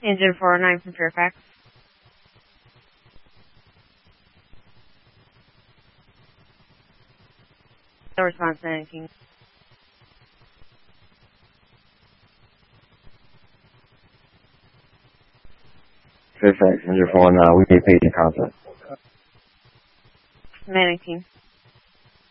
Engine 409 from Fairfax. No response to anything. Fairfax, Engine 419, we need patient contact. Mannequin.